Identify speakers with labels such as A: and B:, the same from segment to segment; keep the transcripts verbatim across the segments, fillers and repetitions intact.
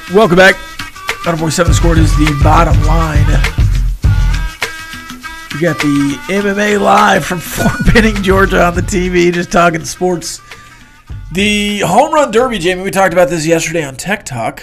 A: Welcome back. nine forty-seven The Score is the bottom line. We got the M M A live from Fort Benning, Georgia on the T V, just talking sports. The Home Run Derby, Jamie, we talked about this yesterday on Tech Talk.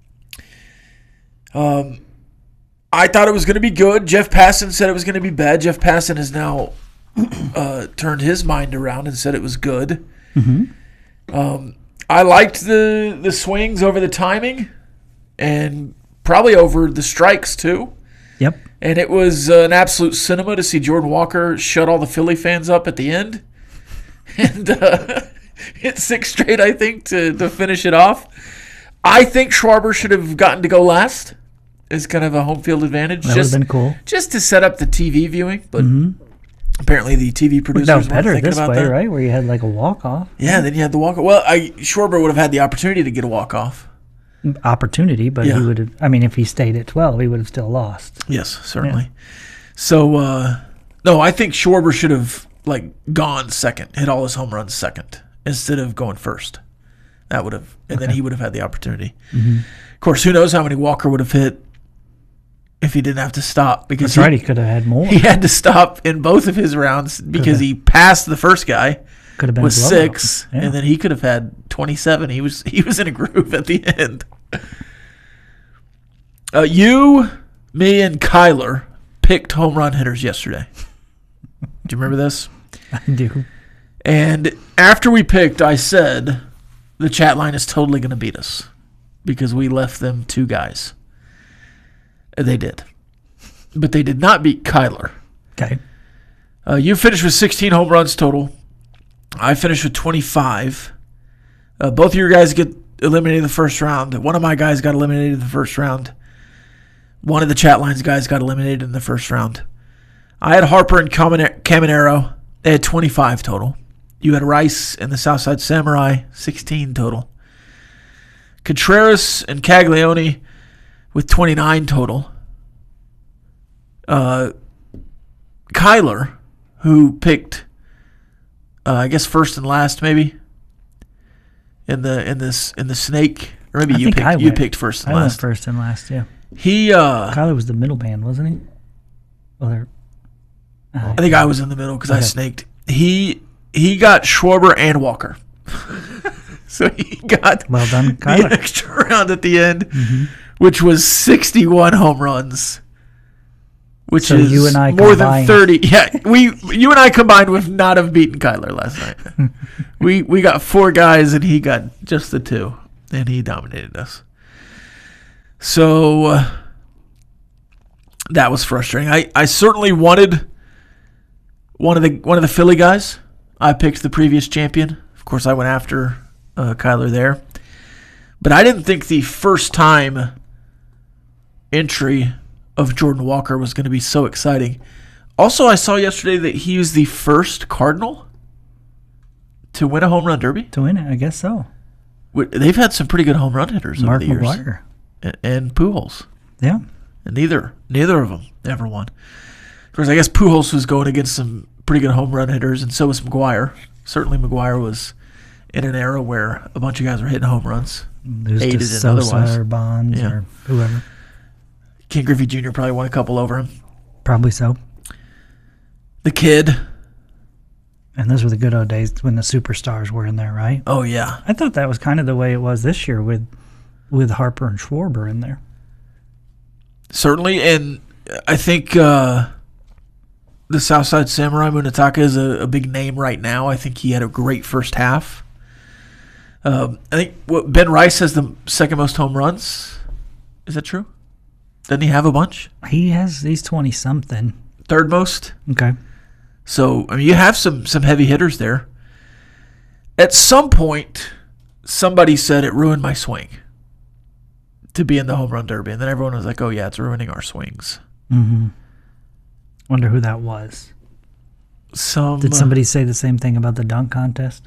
A: Um, I thought it was going to be good. Jeff Passan said it was going to be bad. Jeff Passan has now uh, turned his mind around and said it was good.
B: Mm-hmm.
A: Um, I liked the, the swings over the timing and probably over the strikes too.
B: Yep.
A: And it was uh, an absolute cinema to see Jordan Walker shut all the Philly fans up at the end. And uh, hit six straight, I think, to, to finish it off. I think Schwarber should have gotten to go last as kind of a home field advantage.
B: That would have been cool.
A: Just to set up the T V viewing. But
B: mm-hmm.
A: apparently the T V producers
B: no,
A: weren't
B: better
A: thinking
B: this
A: about
B: way,
A: that.
B: right? Where you had like a walk-off.
A: Yeah, then you had the walk-off. Well, I, Schwarber would have had the opportunity to get a walk-off.
B: Opportunity, but
A: Yeah.
B: he would have, I mean, if he stayed at twelve, he would have still lost.
A: Yes, certainly. Yeah. So, uh, no, I think Schwarber should have, like, gone second, hit all his home runs second, instead of going first. That would have, and okay. then he would have had the opportunity.
B: Mm-hmm.
A: Of course, who knows how many Walker would have hit if he didn't have to stop. Because
B: That's he, right, he could have had more.
A: He had to stop in both of his rounds because he passed the first guy.
B: Could have been
A: with six,
B: yeah.
A: and then he could have had twenty-seven. He was he was in a groove at the end. Uh, you, me, and Kyler picked home run hitters yesterday. Do you remember this?
B: I do.
A: And after we picked, I said the chat line is totally going to beat us because we left them two guys. And they did. But they did not beat Kyler.
B: Okay.
A: Uh, you finished with sixteen home runs total. I finished with twenty-five. Uh, both of your guys get eliminated in the first round. One of my guys got eliminated in the first round. One of the chat lines guys got eliminated in the first round. I had Harper and Caminero. They had twenty-five total. You had Rice and the Southside Samurai, sixteen total. Contreras and Caglione with twenty-nine total. Uh, Kyler, who picked... Uh, I guess first and last, maybe in the in this in the snake, or maybe
B: I
A: you
B: think
A: picked
B: I
A: you
B: went,
A: picked first and
B: I
A: last.
B: Went first and last, yeah.
A: He uh,
B: Kyler was the middle band, wasn't he? Well, there.
A: Uh, I think I was in the middle because okay. I snaked. He he got Schwarber and Walker, so he got
B: well done, Kyler.
A: The extra round at the end,
B: mm-hmm.
A: which was sixty-one home runs. Which
B: so
A: is
B: you and I
A: more
B: combined.
A: than thirty. Yeah, we you and I combined would not have beaten Kyler last night. we we got four guys and he got just the two, and he dominated us. So uh, that was frustrating. I, I certainly wanted one of the one of the Philly guys. I picked the previous champion. Of course, I went after uh, Kyler there, but I didn't think the first time entry of Jordan Walker was going to be so exciting. Also, I saw yesterday that he was the first Cardinal to win a home run derby.
B: To win it, I guess so.
A: They've had some pretty good home run hitters
B: Mark
A: over the years.
B: McGwire.
A: And, and Pujols.
B: Yeah.
A: And neither neither of them ever won. Of course, I guess Pujols was going against some pretty good home run hitters, and so was McGwire. Certainly McGwire was in an era where a bunch of guys were hitting home runs.
B: Lose
A: aided
B: to
A: and
B: Sosa
A: otherwise.
B: or Bonds
A: Yeah.
B: or whoever.
A: Ken Griffey Junior probably won a couple over him.
B: Probably so.
A: The kid.
B: And those were the good old days when the superstars were in there, right?
A: Oh, yeah.
B: I thought that was kind of the way it was this year with with Harper and Schwarber in there.
A: Certainly, and I think uh, the Southside Samurai Munetaka is a, a big name right now. I think he had a great first half. Um, I think what, Ben Rice has the second most home runs. Is that true? Doesn't he have a bunch?
B: He has, he's twenty-something.
A: Third most?
B: Okay.
A: So, I mean, you have some, some heavy hitters there. At some point, somebody said it ruined my swing to be in the home run derby. And then everyone was like, oh, yeah, it's ruining our swings.
B: Mm-hmm. Wonder who that was.
A: Some
B: Did somebody say the same thing about the dunk contest?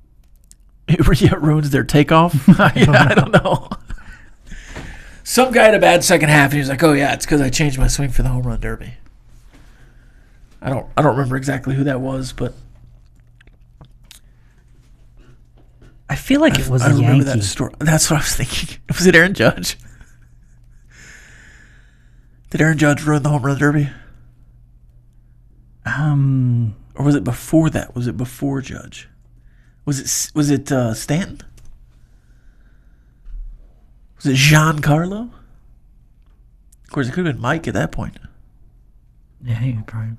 A: It, yeah, it ruins their takeoff? yeah, I don't know. Some guy had a bad second half, and he was like, oh, yeah, it's because I changed my swing for the home run derby. I don't I don't remember exactly who that was, but
B: I feel like it was
A: I
B: a
A: remember
B: Yankee.
A: that story. That's what I was thinking. Was it Aaron Judge? Did Aaron Judge ruin the home run derby?
B: Um,
A: Or was it before that? Was it before Judge? Was it was it uh, Stanton? Was it Giancarlo? Of course, it could have been Mike at that point.
B: yeah, he probably.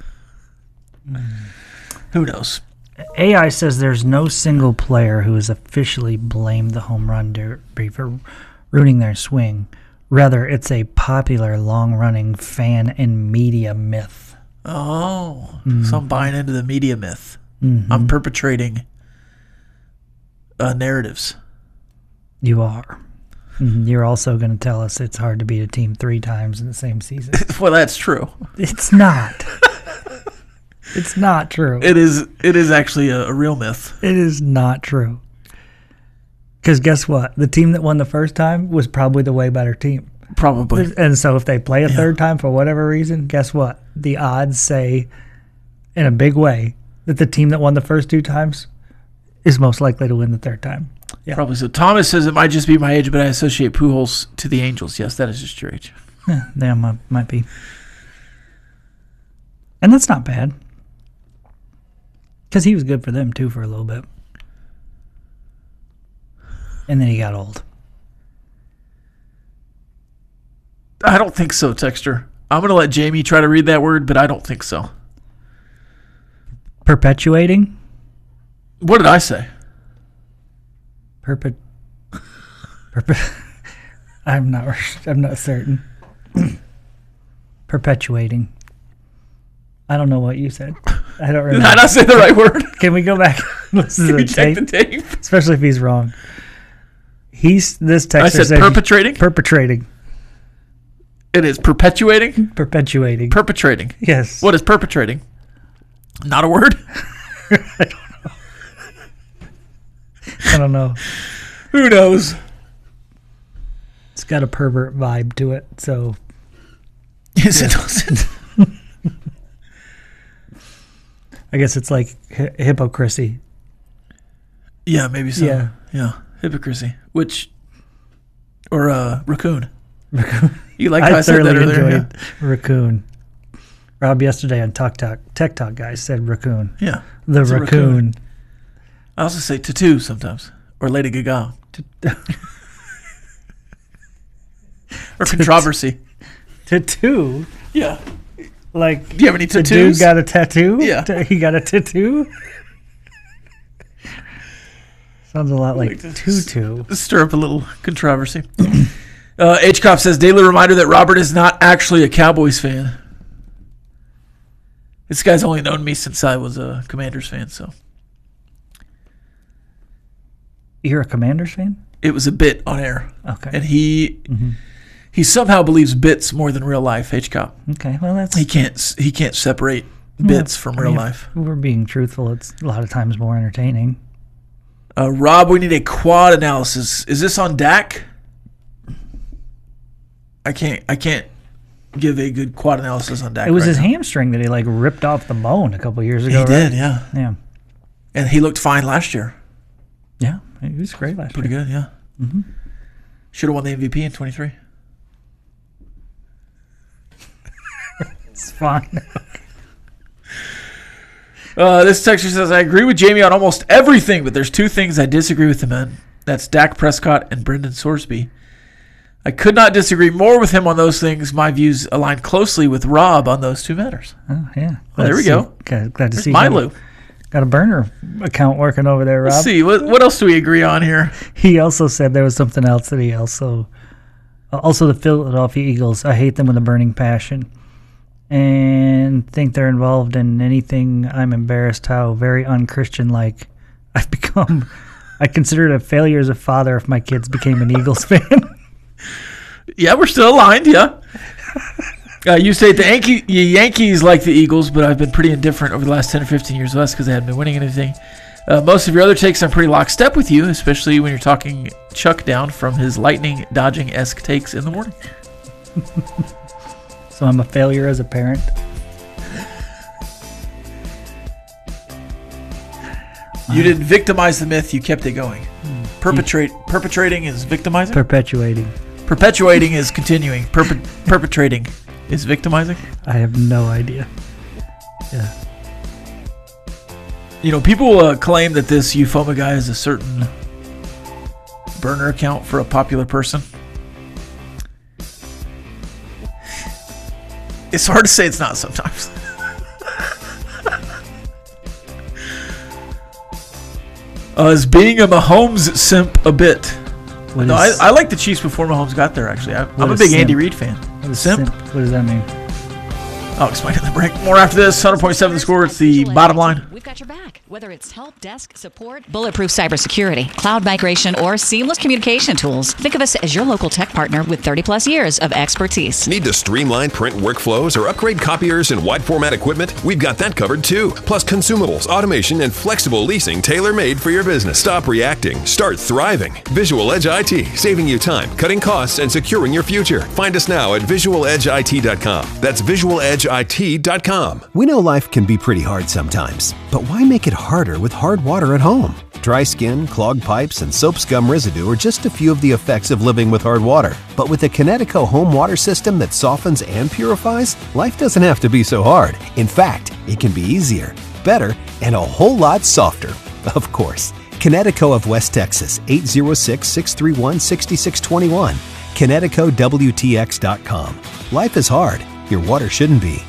A: Who knows?
B: A I says there's no single player who has officially blamed the home run derby for ruining their swing. Rather, it's a popular, long-running fan and media myth.
A: Oh,
B: Mm-hmm.
A: so I'm buying into the media myth.
B: Mhm.
A: I'm perpetrating uh, narratives.
B: You are. Mhm. You're also going to tell us it's hard to beat a team three times in the same season.
A: Well, that's true.
B: It's not. It's not true.
A: It is. It is actually a, a real myth.
B: It is not true. Because guess what? The team that won the first time was probably the way better team.
A: Probably.
B: And so if they play a
A: Yeah.
B: third time for whatever reason, guess what? The odds say, in a big way, that the team that won the first two times is most likely to win the third time. Yeah.
A: Probably so. Thomas says it might just be my age, but I associate Pujols to the Angels. Yes, that is just your age.
B: Yeah, yeah, might, might be. And that's not bad. Because he was good for them, too, for a little bit. And then he got old.
A: I don't think so, Texter. I'm going to let Jamie try to read that word, but I don't think so.
B: Perpetuating?
A: What did I say?
B: Perpet... Perpet... I'm not, I'm not certain. Perpetuating. I don't know what you said. I don't
A: Did
B: remember.
A: I not say the right word?
B: Can we go back and listen to
A: Can
B: the
A: you check the
B: tape?
A: tape?
B: Especially if he's wrong. He's this texter
A: I said
B: said
A: perpetrating?
B: perpetrating,
A: It is perpetuating?
B: perpetuating.
A: Perpetrating.
B: yes.
A: What is perpetrating? Not a word?
B: I don't know.
A: Who knows?
B: It's got a pervert vibe to it. So
A: Yes, it doesn't.
B: I guess it's like hi- hypocrisy.
A: Yeah, maybe so.
B: Yeah.
A: Yeah. Hypocrisy. Which, or uh, raccoon.
B: Raccoon.
A: You like how I,
B: I
A: said that
B: thoroughly
A: earlier?
B: enjoyed raccoon. Rob yesterday on Talk Talk, Tech Talk guys said raccoon.
A: Yeah. yeah.
B: The
A: It's a
B: raccoon.
A: I also say tattoo sometimes. Or Lady Gaga. Or controversy.
B: Tattoo?
A: Yeah.
B: Like
A: Do you have any
B: the
A: tattoos?
B: dude got a tattoo?
A: Yeah.
B: T- He got a tattoo? Sounds a lot like
A: Like to
B: tutu.
A: Stir up a little controversy. uh, H-Cop says, daily reminder that Robert is not actually a Cowboys fan. This guy's only known me since I was a Commanders fan, so.
B: You're a Commanders fan?
A: It was a bit on air.
B: Okay.
A: And he
B: Mhm.
A: he somehow believes bits more than real life, H-Cop.
B: Okay. Well, that's
A: He can't he can't separate bits from
B: I
A: real
B: mean,
A: life.
B: if we're being truthful. It's a lot of times more entertaining.
A: Uh, Rob, we need a quad analysis. Is this on Dak? I can't I can't give a good quad analysis on Dak.
B: It was
A: right
B: his
A: now.
B: hamstring that he like ripped off the bone a couple years
A: He
B: ago. right?
A: did, yeah.
B: Yeah.
A: And he looked fine last year.
B: Yeah. He was great last
A: Pretty
B: year.
A: good, yeah. Mm-hmm. Should have won the M V P in twenty-three.
B: It's fine.
A: Uh, this texter says, I agree with Jamie on almost everything, but there's two things I disagree with him in. That's Dak Prescott and Brendan Sorsby. I could not disagree more with him on those things. My views align closely with Rob on those two matters.
B: Oh, yeah.
A: Well, there
B: Glad
A: we
B: to
A: go.
B: see- Glad, glad to
A: There's
B: see.
A: Milo.
B: Got a, got a burner account working over there, Rob.
A: Let's see. What, what else do we agree on here?
B: He also said there was something else that he also, also the Philadelphia Eagles. I hate them with a burning passion, and think they're involved in anything. I'm embarrassed how very unchristian like I've become. I consider it a failure as a father if my kids became an Eagles fan.
A: Yeah, we're still aligned, yeah. Uh, you say the Yankee, Yankees like the Eagles, but I've been pretty indifferent over the last ten or fifteen years less because they haven't been winning anything. Uh, most of your other takes, I'm pretty lockstep with you, especially when you're talking Chuck down from his lightning dodging-esque takes in the morning.
B: So I'm a failure as a parent.
A: You didn't victimize the myth, you kept it going. Perpetrate, perpetrating is victimizing?
B: Perpetuating.
A: Perpetuating is continuing. Perpe- perpetrating is victimizing.
B: I have no idea. Yeah.
A: You know, people uh, claim that this Eufoma guy is a certain burner account for a popular person. It's hard to say it's not sometimes. uh, is being a Mahomes simp a bit?
B: What
A: no,
B: is,
A: I, I like the Chiefs before Mahomes got there, actually. I, I'm a
B: is
A: big
B: simp?
A: Andy Reid fan.
B: what is
A: simp?
B: simp? What does that mean?
A: I'll explain it in the break. More after this. one hundred point seven The Score. It's the bottom line.
C: We've got your back. Whether it's help, desk, support, bulletproof cybersecurity, cloud migration, or seamless communication tools, think of us as your local tech partner with thirty plus years of expertise.
D: Need to streamline print workflows or upgrade copiers and wide format equipment? We've got that covered too. Plus consumables, automation, and flexible leasing tailor-made for your business. Stop reacting. Start thriving. Visual Edge I T, saving you time, cutting costs, and securing your future. Find us now at visual edge I T dot com. That's visual edge I T dot com.
E: We know life can be pretty hard sometimes, but why make it harder with hard water at home? Dry skin, clogged pipes, and soap scum residue are just a few of the effects of living with hard water. But with a Kinetico home water system that softens and purifies, life doesn't have to be so hard. In fact, it can be easier, better, and a whole lot softer. Of course. Kinetico of West Texas, eight zero six, six three one, six six two one. Kinetico W T X dot com. Life is hard. Your water shouldn't be.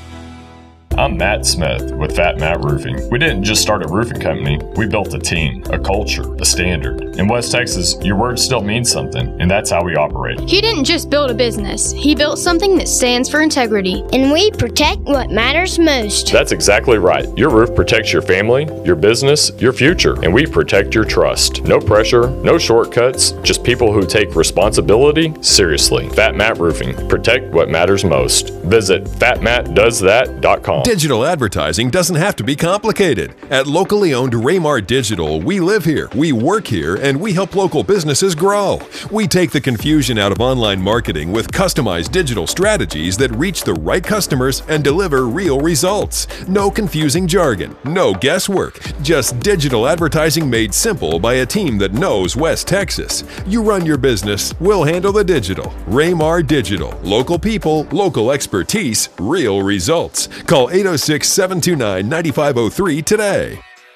F: I'm Matt Smith with Fat Matt Roofing. We didn't just start a roofing company, we built a team, a culture, a standard. In West Texas, your word still means something, and that's how we operate.
G: He didn't just build a business, he built something that stands for integrity.
H: And we protect what matters most.
F: That's exactly right. Your roof protects your family, your business, your future, and we protect your trust. No pressure, no shortcuts, just people who take responsibility seriously. Fat Matt Roofing. Protect what matters most. Visit fat matt does that dot com.
D: Digital advertising doesn't have to be complicated. At locally owned Raymar Digital, we live here, we work here, and we help local businesses grow. We take the confusion out of online marketing with customized digital strategies that reach the right customers and deliver real results. No confusing jargon, no guesswork, just digital advertising made simple by a team that knows West Texas. You run your business, we'll handle the digital. Raymar Digital. Local people, local expertise, real results. Call eight oh six, seven two nine, nine five oh three today.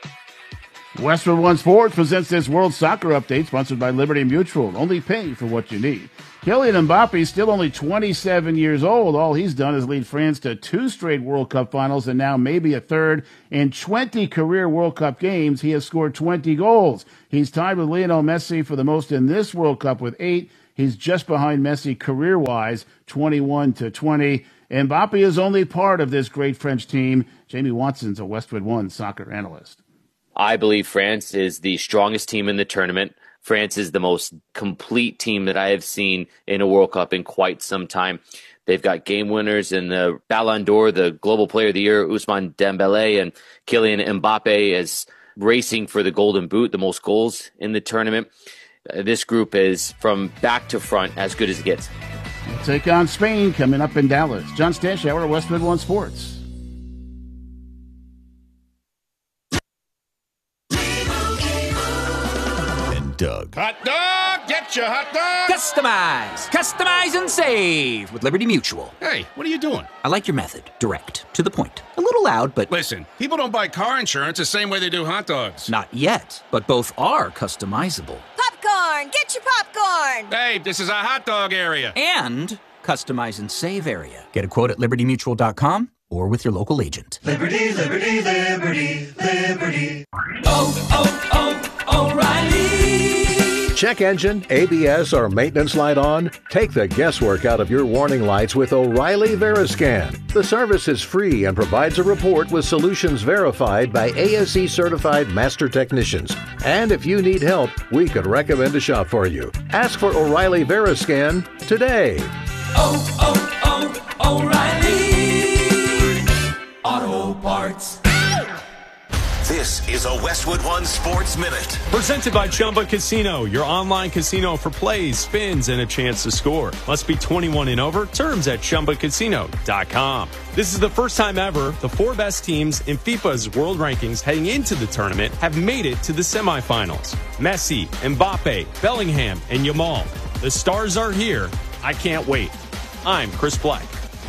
I: Westwood One Sports presents this World Soccer Update, sponsored by Liberty Mutual. Only pay for what you need. Kylian Mbappe is still only twenty-seven years old. All he's done is lead France to two straight World Cup finals and now maybe a third. In twenty career World Cup games, he has scored twenty goals. He's tied with Lionel Messi for the most in this World Cup with eight. He's just behind Messi career-wise, twenty-one to twenty. Mbappe is only part of this great French team. Jamie Watson's a Westwood One soccer analyst.
J: I believe France is the strongest team in the tournament. France is the most complete team that I have seen in a World Cup in quite some time. They've got game winners in the Ballon d'Or, the Global Player of the Year, Ousmane Dembélé, and Kylian Mbappe is racing for the Golden Boot, the most goals in the tournament. Uh, this group is, from back to front, as good as it gets.
I: We'll take on Spain coming up in Dallas. John Stanshauer, Westwood One Sports.
D: And Doug.
K: Hot dog! Get your hot dog!
L: Customize! Customize and save with Liberty Mutual.
K: Hey, what are you doing?
L: I like your method. Direct. To the point. A little loud, but...
K: Listen, people don't buy car insurance the same way they do hot dogs.
L: Not yet, but both are customizable.
M: Popcorn! Get your popcorn!
K: Hey, this is a hot dog area.
L: And customize and save area. Get a quote at liberty mutual dot com or with your local agent.
N: Liberty, liberty, liberty, liberty.
O: Oh, oh, oh, O'Reilly!
P: Check engine, A B S, or maintenance light on? Take the guesswork out of your warning lights with O'Reilly Veriscan. The service is free and provides a report with solutions verified by A S E certified master technicians. And if you need help, we could recommend a shop for you. Ask for O'Reilly Veriscan today.
O: Oh, oh, oh, O'Reilly Auto Parts.
Q: This is a Westwood One Sports Minute.
R: Presented by Chumba Casino, your online casino for plays, spins, and a chance to score. Must be twenty-one and over. Terms at chumba casino dot com. This is the first time ever the four best teams in FIFA's world rankings heading into the tournament have made it to the semifinals. Messi, Mbappe, Bellingham, and Yamal. The stars are here, I can't wait. I'm Chris Black.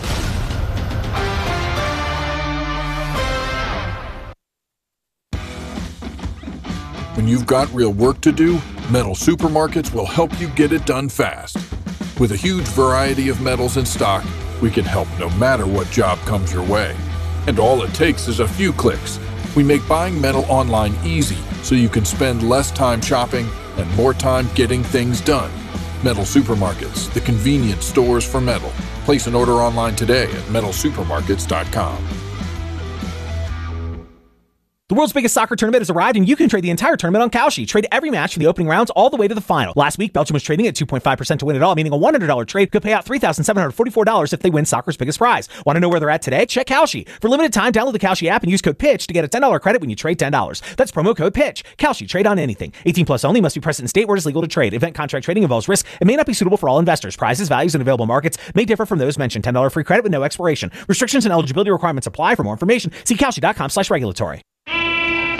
S: When you've got real work to do, Metal Supermarkets will help you get it done fast. With a huge variety of metals in stock, we can help no matter what job comes your way. And all it takes is a few clicks. We make buying metal online easy so you can spend less time shopping and more time getting things done. Metal Supermarkets, the convenient stores for metal. Place an order online today at metal supermarkets dot com.
T: The world's biggest soccer tournament has arrived, and you can trade the entire tournament on Kalshi. Trade every match from the opening rounds all the way to the final. Last week, Belgium was trading at two point five percent to win it all, meaning a one hundred dollars trade could pay out three thousand seven hundred forty-four dollars if they win soccer's biggest prize. Want to know where they're at today? Check Kalshi. For limited time, download the Kalshi app and use code PITCH to get a ten dollars credit when you trade ten dollars. That's promo code PITCH. Kalshi. Trade on anything. eighteen plus only. Must be present in state where it is legal to trade. Event contract trading involves risk and may not be suitable for all investors. Prizes, values, and available markets may differ from those mentioned. ten dollars free credit with no expiration. Restrictions and eligibility requirements apply. For more information, see Kalshi dot com slash regulatory.